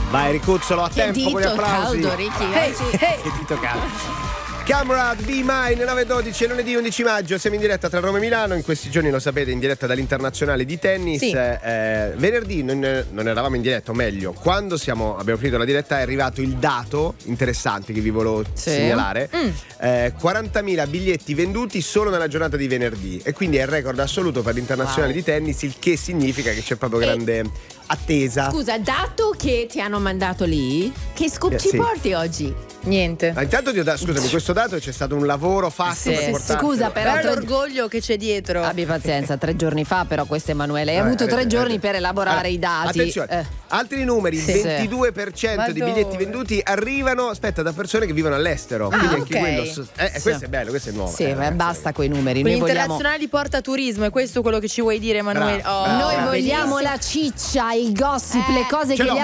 Vai Ricuzzolo, a tempo con gli applausi. Caldo, Ricky. Che dito caldo. Camrad, Be Mine, 9:12, lunedì 11 maggio, siamo in diretta tra Roma e Milano, in questi giorni lo sapete in diretta dall'Internazionale di tennis. Sì. Venerdì non eravamo in diretta, o meglio, quando abbiamo finito la diretta è arrivato il dato interessante che vi volevo segnalare. 40.000 biglietti venduti solo nella giornata di venerdì e quindi è il record assoluto per l'Internazionale di tennis, il che significa che c'è proprio grande attesa. Scusa, dato che ti hanno mandato lì, che scoop ci sì. porti oggi? Niente. Intanto scusami, questo dato c'è stato un lavoro fatto per portarlo. Scusa, però l'orgoglio che c'è dietro. abbi pazienza, 3 giorni fa però questo Emanuele hai avuto 3 giorni per elaborare i dati. Attenzione, altri numeri, il 22% di biglietti venduti arrivano, da persone che vivono all'estero. Quindi anche quello questo è bello, questo è nuovo. Sì, basta coi numeri. Con Noi vogliamo internazionali di porta turismo, è questo quello che ci vuoi dire, Emanuele? Bravo, Noi vogliamo la ciccia, il gossip, le cose Ce che l'ho, gli